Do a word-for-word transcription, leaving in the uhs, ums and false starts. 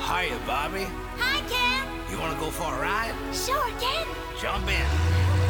Hiya, Bobby. Hi, Ken. You want to go for a ride? Sure, Ken. Jump in.